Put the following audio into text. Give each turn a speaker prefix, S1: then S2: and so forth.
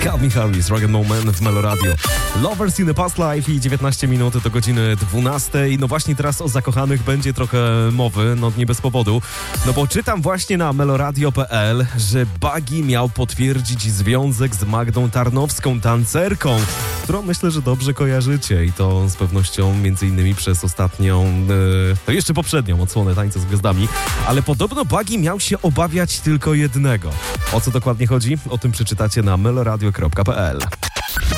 S1: Calvin Harris, Rock and Moment w Melo Radio. Lovers in the Past Life i 19 minut do godziny 12. No właśnie teraz o zakochanych będzie trochę mowy, no nie bez powodu. No bo czytam właśnie na meloradio.pl, że Buggy miał potwierdzić związek z Magdą Tarnowską, tancerką, którą myślę, że dobrze kojarzycie i to z pewnością między innymi przez ostatnią, to jeszcze poprzednią odsłonę Tańca z Gwiazdami, ale podobno Buggy miał się obawiać tylko jednego. O co dokładnie chodzi? O tym przeczytacie na meloradio.pl.